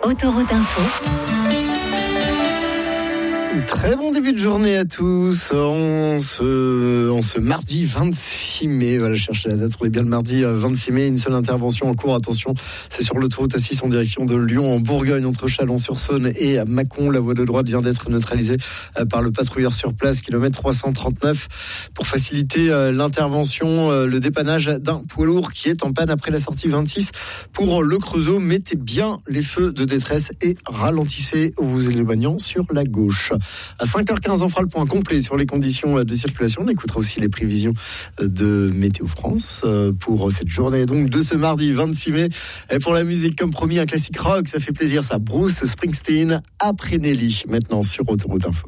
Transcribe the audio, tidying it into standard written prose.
Autoroute Info. Très bon début de journée à tous. En ce mardi 26 mai, voilà, je cherchais la date, on est bien le mardi 26 mai, une seule intervention en cours, attention, c'est sur l'autoroute A6 en direction de Lyon, en Bourgogne, entre Chalon-sur-Saône et Mâcon. La voie de droite vient d'être neutralisée par le patrouilleur sur place, kilomètre 339, pour faciliter l'intervention, le dépannage d'un poids lourd qui est en panne après la sortie 26 pour le Creusot. Mettez bien les feux de détresse et ralentissez vous éloignant sur la gauche. À 5h15, on fera le point complet sur les conditions de circulation. On écoutera aussi les prévisions de Météo France pour cette journée donc de ce mardi 26 mai. Et pour la musique, comme promis, un classique rock, ça fait plaisir ça. Bruce Springsteen après Nelly, maintenant sur Autoroute Info.